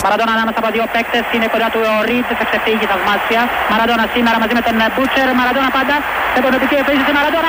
Μαραντόνα ανάμεσα από δύο παίκτες, είναι κοντά του ο Ριντ, θα ξεφύγει θαυμάσια. Μαραντόνα σήμερα μαζί με τον Μπούτσερ, Μαραντόνα πάντα σε πονοτική επίθεση, Μαραντόνα